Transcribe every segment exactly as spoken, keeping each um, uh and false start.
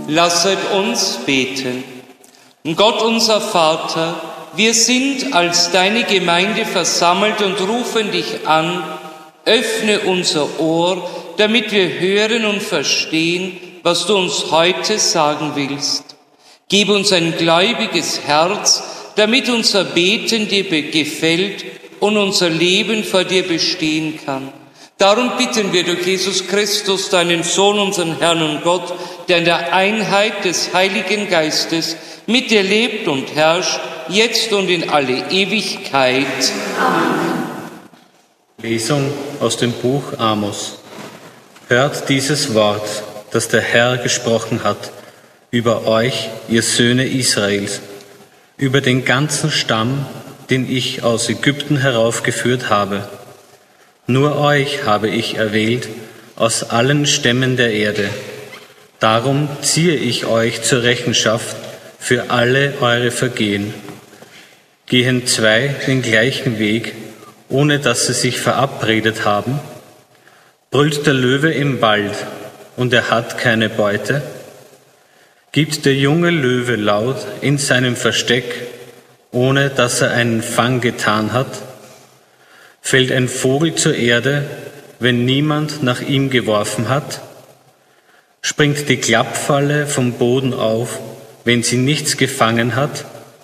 Lasset uns beten. Gott unser Vater, wir sind als deine Gemeinde versammelt und rufen dich an, öffne unser Ohr, damit wir hören und verstehen, was du uns heute sagen willst. Gib uns ein gläubiges Herz, damit unser Beten dir gefällt und unser Leben vor dir bestehen kann. Darum bitten wir durch Jesus Christus, deinen Sohn, unseren Herrn und Gott, der in der Einheit des Heiligen Geistes mit dir lebt und herrscht, jetzt und in alle Ewigkeit. Amen. Lesung aus dem Buch Amos. Hört dieses Wort, das der Herr gesprochen hat, über euch, ihr Söhne Israels, über den ganzen Stamm, den ich aus Ägypten heraufgeführt habe. Nur euch habe ich erwählt aus allen Stämmen der Erde. Darum ziehe ich euch zur Rechenschaft für alle eure Vergehen. Gehen zwei den gleichen Weg, ohne dass sie sich verabredet haben? Brüllt der Löwe im Wald und er hat keine Beute? Gibt der junge Löwe laut in seinem Versteck, ohne dass er einen Fang getan hat? Fällt ein Vogel zur Erde, wenn niemand nach ihm geworfen hat? Springt die Klappfalle vom Boden auf, wenn sie nichts gefangen hat?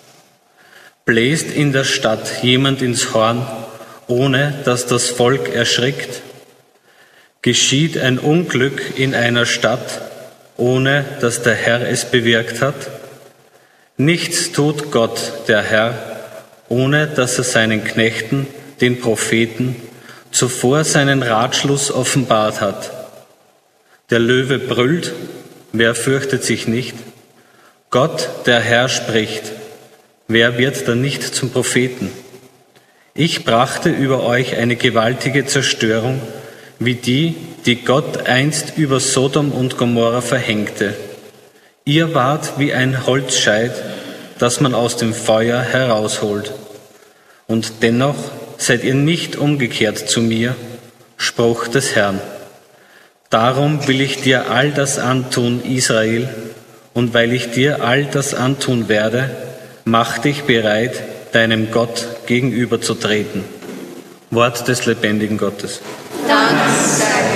Bläst in der Stadt jemand ins Horn, ohne dass das Volk erschrickt? Geschieht ein Unglück in einer Stadt, ohne dass der Herr es bewirkt hat? Nichts tut Gott, der Herr, ohne dass er seinen Knechten, den Propheten, zuvor seinen Ratschluss offenbart hat. Der Löwe brüllt, wer fürchtet sich nicht? Gott, der Herr, spricht, wer wird dann nicht zum Propheten? Ich brachte über euch eine gewaltige Zerstörung, wie die, die Gott einst über Sodom und Gomorra verhängte. Ihr wart wie ein Holzscheit, das man aus dem Feuer herausholt. Und dennoch seid ihr nicht umgekehrt zu mir, Spruch des Herrn. Darum will ich dir all das antun, Israel, und weil ich dir all das antun werde, mach dich bereit, deinem Gott gegenüberzutreten. Wort des lebendigen Gottes. Dank sei